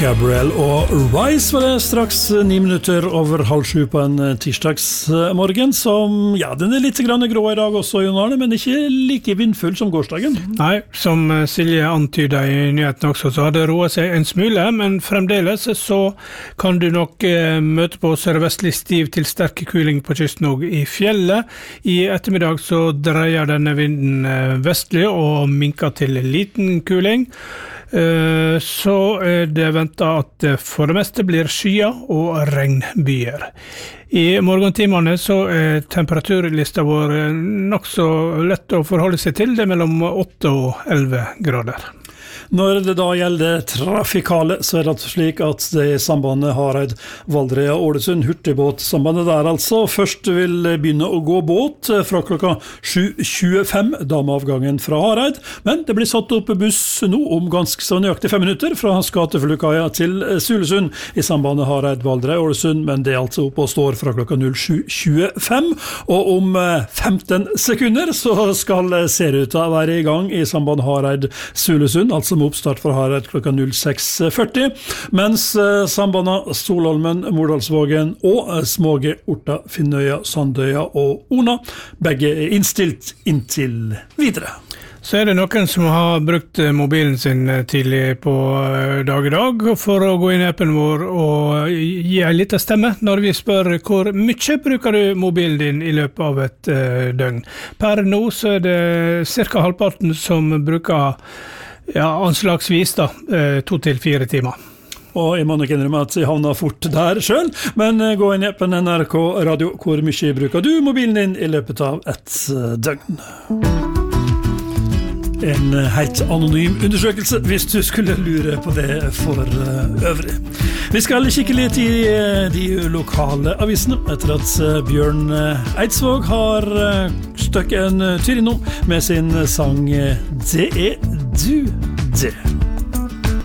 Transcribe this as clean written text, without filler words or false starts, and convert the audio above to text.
Gabriel og Rise var det straks 9 minutter over 6:30 på en tirsdagsmorgen som, ja, den litt grann grå I dag også, Jon Arne, men ikke like vindfull som gårsdagen. Nei, som Silje antydet I nyheten også, så har det roet seg en smule, men fremdeles så kan du nok møte på sørvestlig stiv til sterk kuling på kysten og I fjellet. I ettermiddag så dreier denne vinden vestlig og minker til liten kuling. Så det ventet at det for det meste blir skyer og regnbyer. I morgentimene så temperaturlista vår nok så lett å forholde seg til, det mellom 8 og 11 grader. Når det da gjelder trafikale, så det slik at det sambandet Hareid, Valdre og Ålesund, hurtigbåtsambandet der altså, først vil begynne å gå båt fra klokka 7:25, da med avgangen fra Hareid, men det blir satt opp buss nå om ganske så nøyaktig 5 minutter fra Skateflukaia til Sulesund I sambandet Hareid, Valdre og Ålesund, men det altså opp og står fra klokka 07:25, og om 15 sekunder så skal serieruta være I gang I sambandet Hareid, Sulesund, altså med oppstart for Hareid klokka 06:40, mens sambandene Solholmen, Mordalsvågen og Småge, Orta, Finnøya, Sandøya og Ona, begge innstilt inntil videre. Så det noen som har brukt mobilen sin tidlig på dag I dag for å gå inn I appen vår og gi en liten stemme når vi spør hvor mye bruker du mobilen din I løpet av et døgn. Per nå så det cirka halvparten som bruker anslagsvis 2 til 4 timer. Og jeg må nok innrømme at jeg havner fort der selv, men gå inn I appen NRK Radio. Hvor mye bruker du mobilen din I løpet av et døgn? En helt anonym undersøkelse, hvis du skulle lure på det for øvrig. Vi skal kikke litt I de lokale avisene, etter at Bjørn Eidsvåg har støkket en tur innom med sin sang «Det du det».